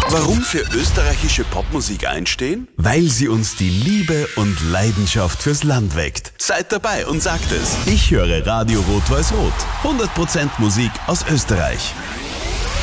Warum für österreichische Popmusik einstehen? Weil sie uns die Liebe und Leidenschaft fürs Land weckt. Seid dabei und sagt es. Ich höre Radio Rot-Weiß-Rot. 100% Musik aus Österreich.